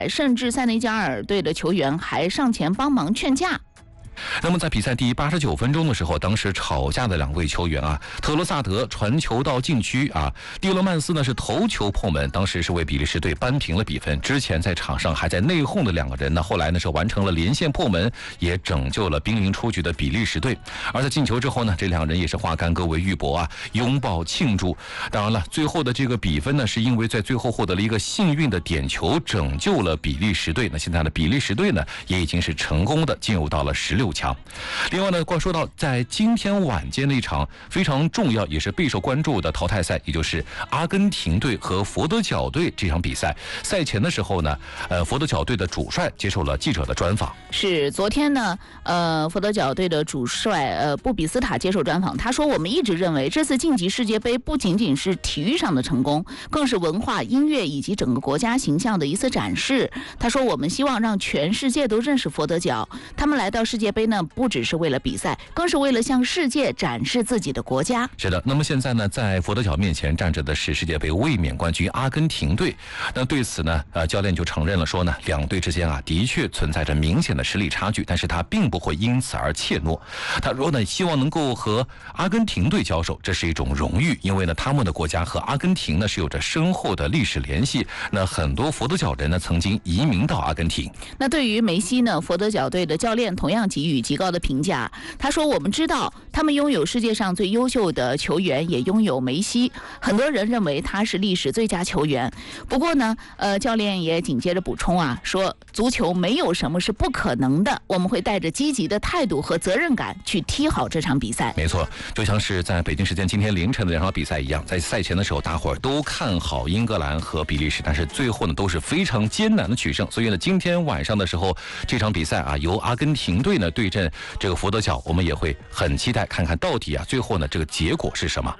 甚至塞内加尔队的球员还上前帮忙劝架。 那么在比赛第89分钟的时候，当时吵架的两位球员啊，特罗萨德传球到禁区啊，蒂勒曼斯呢是头球破门，当时是为比利时队扳平了比分。之前在场上还在内讧的两个人呢，后来呢是完成了连线破门，也拯救了濒临出局的比利时队。而在进球之后呢，这两人也是化干戈为玉帛啊，拥抱庆祝。当然了，最后的这个比分呢，是因为在最后获得了一个幸运的点球，拯救了比利时队。那现在的比利时队呢，也已经是成功的进入到了16强。另外呢，说到在今天晚间的一场非常重要也是备受关注的淘汰赛，也就是阿根廷队和佛得角队这场比赛。赛前的时候呢，佛得角队的主帅接受了记者的专访。 是昨天呢，佛得角队的主帅布比斯塔接受专访，他说：“我们一直认为这次晋级世界杯不仅仅是体育上的成功，更是文化、音乐以及整个国家形象的一次展示。”他说：“我们希望让全世界都认识佛得角，他们来到世界杯呢，不只是为了比赛，更是为了向世界展示自己的国家。” 是的，那么现在呢，在佛得角面前站着的是世界杯卫冕冠军阿根廷队。那对此呢，教练就承认了说呢，两队之间啊的确存在着明显的实力差距，但是他并不会因此而怯懦。他说呢，希望能够和阿根廷队交手，这是一种荣誉，因为呢，他们的国家和阿根廷呢是有着深厚的历史联系。那很多佛得角人呢曾经移民到阿根廷。 那对于梅西呢，佛得角队的教练同样给予极高的评价。他说：“我们知道他们拥有世界上最优秀的球员，也拥有梅西。很多人认为他是历史最佳球员。不过呢，教练也紧接着补充啊，说足球没有什么是不可能的，我们会带着积极的态度和责任感去踢好这场比赛。” 没错，就像是在北京时间今天凌晨的两场比赛一样，在赛前的时候，大伙儿都看好英格兰和比利时，但是最后呢都是非常艰难的取胜。所以呢，今天晚上的时候，这场比赛啊，由阿根廷队呢对阵这个佛得角，我们也会很期待看看到底啊最后呢这个结果是什么。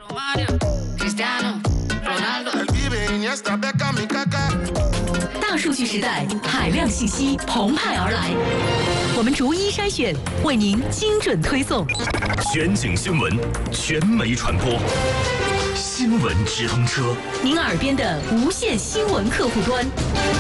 大数据时代，海量信息澎湃而来，我们逐一筛选，为您精准推送。 全景新闻，全媒传播，新闻直通车， 您耳边的无线新闻客户端。